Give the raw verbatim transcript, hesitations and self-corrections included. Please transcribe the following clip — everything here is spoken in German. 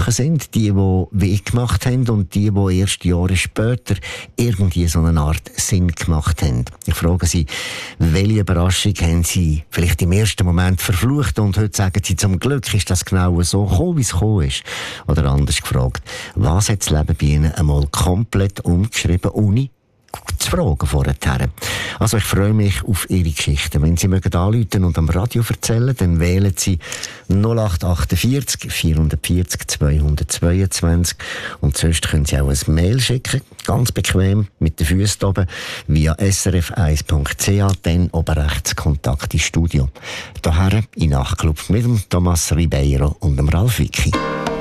gebrochen sind, die, die weh gemacht haben und die, die erst Jahre später irgendwie so eine Art Sinn gemacht haben. Ich frage Sie, welche Überraschung haben Sie vielleicht im ersten Moment verflucht und heute sagen Sie, zum Glück ist das genau so gekommen, wie es gekommen ist? Oder anders gefragt, was hat das Leben bei Ihnen einmal komplett umgeschrieben, ohne zu fragen vorher? Also ich freue mich auf Ihre Geschichten. Wenn Sie mögen anrufen und am Radio erzählen, dann wählen Sie null acht achtundvierzig vierhundertvierzig zweihundertzweiundzwanzig und sonst können Sie auch ein Mail schicken, ganz bequem, mit den Füßen oben, via s r f eins punkt c h, dann oben rechts Kontakt ins Studio. Daher in Nachtclub mit dem Thomas Ribeiro und dem Ralf Wicki.